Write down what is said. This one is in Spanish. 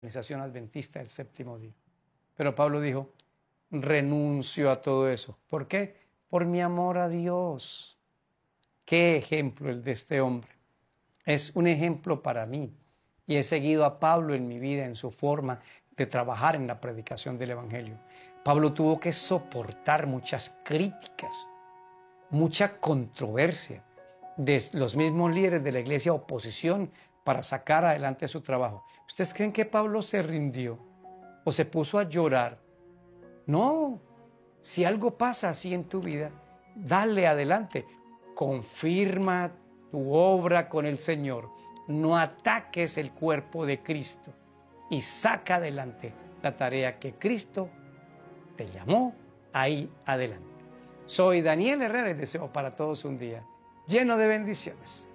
Organización Adventista del Séptimo Día. Pero Pablo dijo, renuncio a todo eso. ¿Por qué? Por mi amor a Dios. Qué ejemplo el de este hombre. Es un ejemplo para mí. Y he seguido a Pablo en mi vida, en su forma de trabajar en la predicación del Evangelio. Pablo tuvo que soportar muchas críticas, mucha controversia de los mismos líderes de la iglesia, oposición para sacar adelante su trabajo. ¿Ustedes creen que Pablo se rindió o se puso a llorar? No, si algo pasa así en tu vida, dale adelante, confirma tu obra con el Señor, no ataques el cuerpo de Cristo y saca adelante la tarea que Cristo te llamó ahí adelante. Soy Daniel Herrera y deseo para todos un día lleno de bendiciones.